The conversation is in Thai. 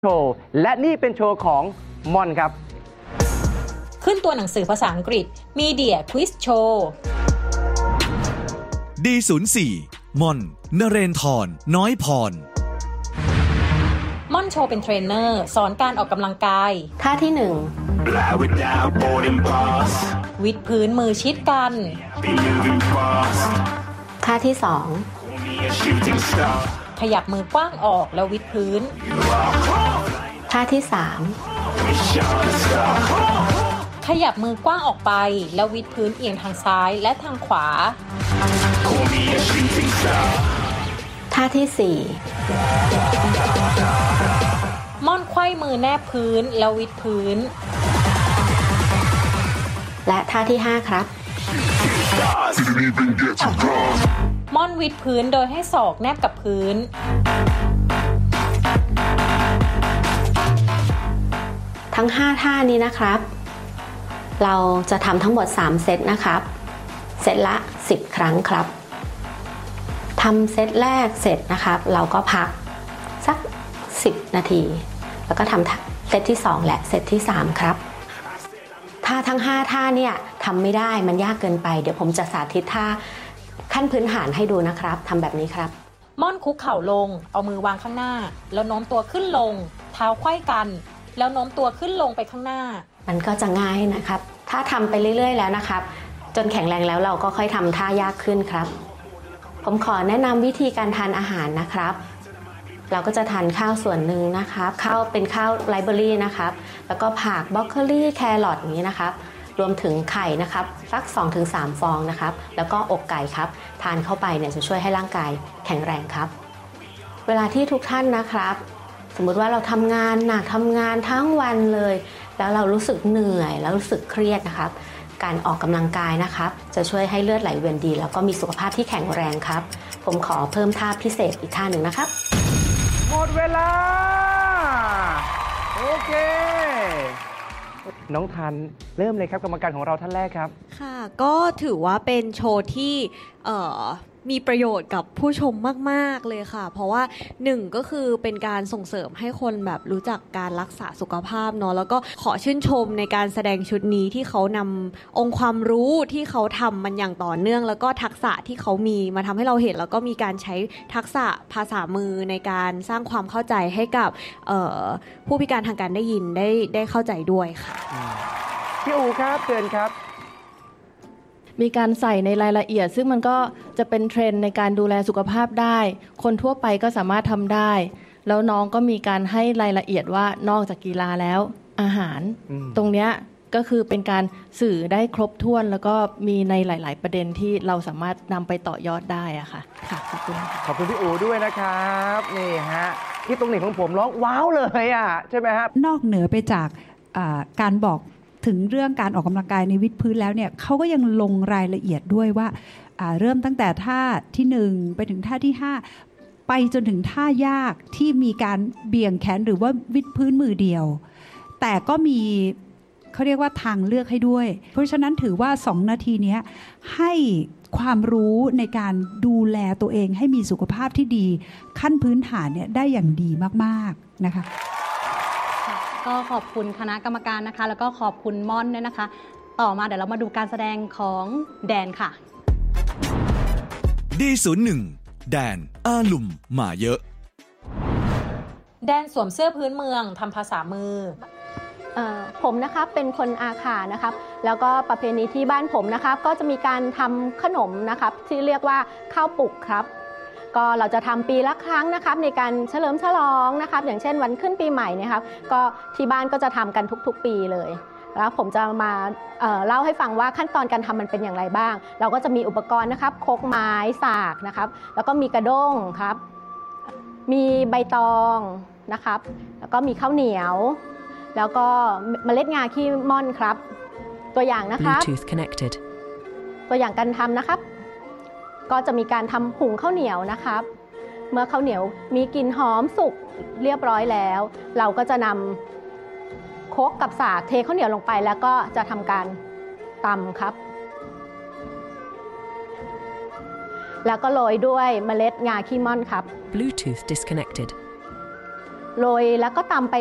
โชว์และนี่เป็นโชว์ของม่อนครับขึ้นตัวหนังสือภาษาอังกฤษ Media Quiz Show D04 ม่อนนเรนทรน้อยพรม่อนโชว์เป็นเทรนเนอร์สอนการออกกำลังกายท่าที่1 วิดพื้นมือชิดกันท่าที่2 ขยับมือกว้างออกแล้ววิดพื้นท่าที่3 ขยับมือกว้างออกไปแล้ววิดพื้นเอียงทางซ้ายและทางขวาท่าที่ 4ม่อนไขว้มือแนบพื้นแล้ววิดพื้นและท่าที่5ครับม่อนวิดพื้นโดยให้ศอกแนบกับพื้นทั้ง5ท่านี้นะครับเราจะทำทั้งหมด3เซตนะครับเซตละ10ครั้งครับทำเซตแรกเสร็จนะครับเราก็พักสัก10นาทีแล้วก็ทำเซตที่2และเซตที่3ครับถ้าทั้ง5ท่าเนี่ยทำไม่ได้มันยากเกินไปเดี๋ยวผมจะสาธิตท่าขั้นพื้นฐานให้ดูนะครับทำแบบนี้ครับม่อนคุกเข่าลงเอามือวางข้างหน้าแล้วโน้มตัวขึ้นลงเท้าไขว้กันแล้วโน้มตัวขึ้นลงไปข้างหน้ามันก็จะง่ายนะครับถ้าทำไปเรื่อยๆแล้วนะครับจนแข็งแรงแล้วเราก็ค่อยทำท่ายากขึ้นครับผมขอแนะนำวิธีการทานอาหารนะครับเราก็จะทานข้าวส่วนหนึ่งนะครับข้าวเป็นข้าวไรซ์เบอรี่นะครับแล้วก็ผักบรอกโคลีแครอทอย่างนี้นะครับรวมถึงไข่นะครับสัก 2-3 ฟองนะครับแล้วก็อกไก่ครับทานเข้าไปเนี่ยจะช่วยให้ร่างกายแข็งแรงครับเวลาที่ทุกท่านนะครับสมมุติว่าเราทำงานหนักทำงานทั้งวันเลยแล้วเรารู้สึกเหนื่อยแล้วรู้สึกเครียดนะครับการออกกำลังกายนะครับจะช่วยให้เลือดไหลเวียนดีแล้วก็มีสุขภาพที่แข็งแรงครับผมขอเพิ่มท่าพิเศษอีกท่าหนึ่งนะครับหมดเวลาโอเคน้องทันเริ่มเลยครับกรรมการของเราท่านแรกครับค่ะก็ถือว่าเป็นโชว์ที่มีประโยชน์กับผู้ชมมากๆเลยค่ะเพราะว่า1ก็คือเป็นการส่งเสริมให้คนแบบรู้จักการรักษาสุขภาพเนาะแล้วก็ขอชื่นชมในการแสดงชุดนี้ที่เขานำองค์ความรู้ที่เขาทำมันอย่างต่อเนื่องแล้วก็ทักษะที่เขามีมาทำให้เราเห็นแล้วก็มีการใช้ทักษะภาษามือในการสร้างความเข้าใจให้กับผู้พิการทางการได้ยินได้เข้าใจด้วยค่ะพี่อู๋ครับเชิญครับมีการใส่ในรายละเอียดซึ่งมันก็จะเป็นเทรนด์ในการดูแลสุขภาพได้คนทั่วไปก็สามารถทำได้แล้วน้องก็มีการให้รายละเอียดว่านอกจากกีฬาแล้วอาหารตรงเนี้ยก็คือเป็นการสื่อได้ครบถ้วนแล้วก็มีในหลายๆประเด็นที่เราสามารถนำไปต่อยอดได้อะค่ะขอบคุณขอบคุณพี่อู๋ด้วยนะครับนี่ฮะที่ตรงนี้ของผมร้องว้าวเลยอ่ะใช่ไหมครับนอกเหนือไปจากการบอกถึงเรื่องการออกกำลังกายในวิดพื้นแล้วเนี่ยเขาก็ยังลงรายละเอียดด้วยว่าเริ่มตั้งแต่ท่าที่1ไปถึงท่าที่5ไปจนถึงท่ายากที่มีการเบี่ยงแขนหรือว่าวิดพื้นมือเดียวแต่ก็มีเขาเรียกว่าทางเลือกให้ด้วยเพราะฉะนั้นถือว่า2นาทีนี้ให้ความรู้ในการดูแลตัวเองให้มีสุขภาพที่ดีขั้นพื้นฐานเนี่ยได้อย่างดีมากๆนะคะก็ขอบคุณคณะกรรมการนะคะแล้วก็ขอบคุณม่อนด้วยนะคะต่อมาเดี๋ยวเรามาดูการแสดงของแดนค่ะ D01 แดนอาลุ่มหมาเยอะแดนสวมเสื้อพื้นเมืองทำภาษามือผมนะครับเป็นคนอาขานะครับแล้วก็ประเพณีที่บ้านผมนะครับก็จะมีการทำขนมนะครับที่เรียกว่าข้าวปุกครับก็เราจะทำปีละครั้งนะครับในการเฉลิมฉลองนะครับอย่างเช่นวันขึ้นปีใหม่นะครับก็ที่บ้านก็จะทำกันทุกๆปีเลยแล้วผมจะมาเล่าให้ฟังว่าขั้นตอนการทำมันเป็นอย่างไรบ้างเราก็จะมีอุปกรณ์นะครับครกไม้สากนะครับแล้วก็มีกระด้งครับมีใบตองนะครับแล้วก็มีข้าวเหนียวแล้วก็เมล็ดงาขี้ม่อนครับตัวอย่างนะครับ Bluetooth connected ตัวอย่างการทำนะครับก็จะมีการทำหุงข้าวเหนียวนะครับเมื่อข้าวเหนียวมีกลิ่นหอมสุกเรียบร้อยแล้วเราก็จะนำโคกกับสากเทข้าวเหนียวลงไปแล้วก็จะทำการตำครับแล้วก็โรยด้วยเมล็ดงาขี้ม่อนครับ Bluetooth disconnected โรยแล้วก็ตำไป